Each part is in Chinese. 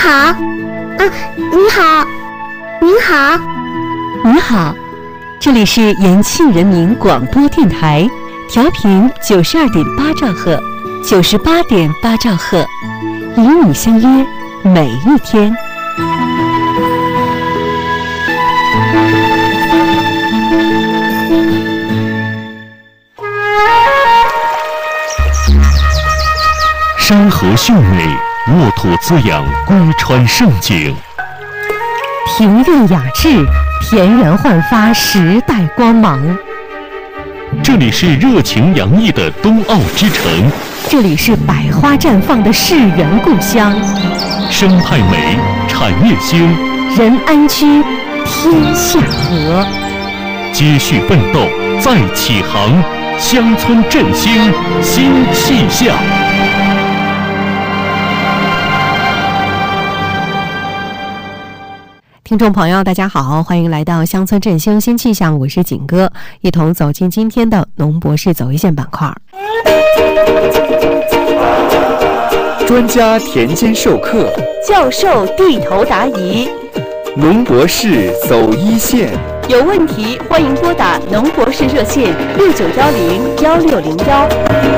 好，你好，您好， 你好，这里是延庆人民广播电台，调频92.8兆赫，98.8兆赫，与你相约每一天。 山河秀美，沃土滋养，归川盛景； 庭院雅致，田园焕发时代光芒。 这里是热情洋溢的冬奥之城， 这里是百花绽放的世园故乡。 生态美，产业兴， 人安居，天下和。 接续奋斗，再起航，乡村振兴新气象。 听众朋友大家好，欢迎来到乡村振兴新气象，我是景哥，一同走进今天的农博士走一线板块。 专家田间授课， 教授地头答疑， 农博士走一线。 有问题欢迎拨打农博士热线69101601。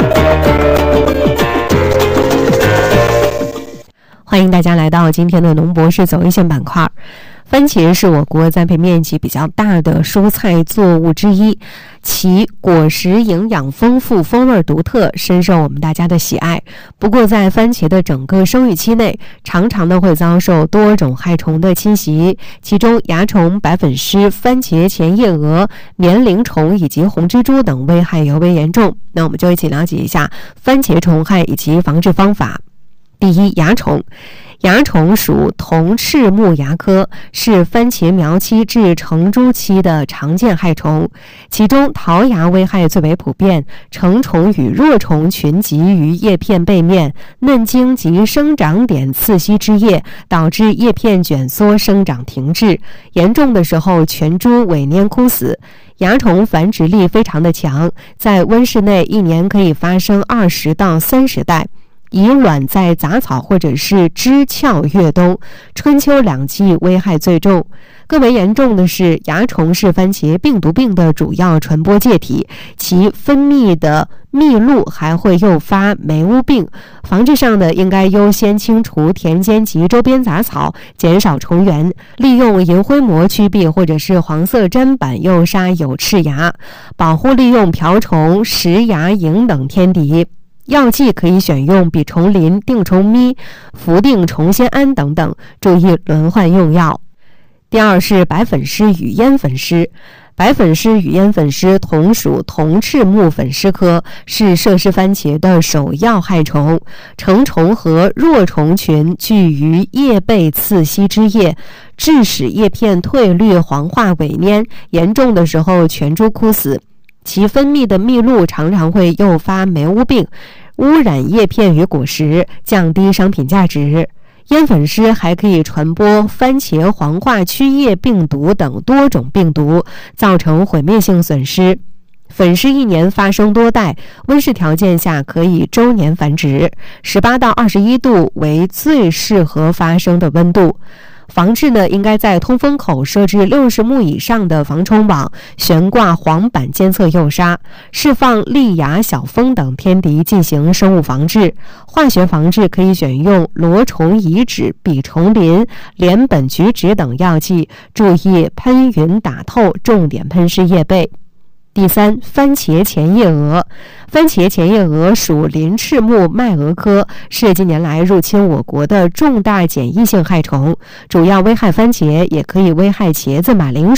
欢迎大家来到今天的农博士走一线板块。番茄是我国栽培面积比较大的蔬菜作物之一，其果实营养丰富，风味独特，深受我们大家的喜爱。不过在番茄的整个生育期内，常常的会遭受多种害虫的侵袭，其中蚜虫、白粉虱、番茄前叶蛾、棉铃虫以及红蜘蛛等危害尤为严重。那我们就一起了解一下番茄虫害以及防治方法。第一，蚜虫。蚜虫属铜翅木蚜科，是番茄苗期至成株期的常见害虫，其中桃蚜危害最为普遍，成虫与若虫群集于叶片背面、嫩茎及生长点刺吸枝叶，导致叶片卷缩，生长停滞，严重的时候全株萎蔫枯死。蚜虫繁殖力非常的强，在温室内一年可以发生20到30代，以卵在杂草或者是枝鞘越冬，春秋两季危害最重。更为严重的是，蚜虫是番茄病毒病的主要传播介体，其分泌的蜜露还会诱发霉污病。防治上呢，应该优先清除田间及周边杂草，减少虫源，利用银灰膜驱避或者是黄色砧板诱杀有翅蚜，保护利用瓢虫、食蚜蝇等天敌。药剂可以选用吡虫林、定虫咪、氟定虫酰胺等等，注意轮换用药。第二是白粉虱与烟粉虱。白粉虱与烟粉虱同属铜翅木粉虱科，是摄氏番茄的首要害虫。成虫和若虫群聚于叶背刺吸枝叶，致使叶片褪绿、黄化、萎蔫，严重的时候全株枯死。其分泌的蜜露常常会诱发霉污病，污染叶片与果实，降低商品价值。烟粉虱还可以传播番茄黄化曲叶病毒等多种病毒，造成毁灭性损失。粉虱一年发生多代，温室条件下可以周年繁殖，18到21度为最适合发生的温度。防治呢，应该在通风口设置60目以上的防虫网，悬挂黄板监测诱杀，释放利蚜、小蜂等天敌进行生物防治。化学防治可以选用罗虫乙酯、吡虫林、联苯菊酯等药剂，注意喷匀打透，重点喷施叶背。第三，番茄前叶蛾。番茄前叶蛾属鳞翅目麦蛾科，是近年来入侵我国的重大检疫性害虫，主要危害番茄，也可以危害茄子、马铃薯。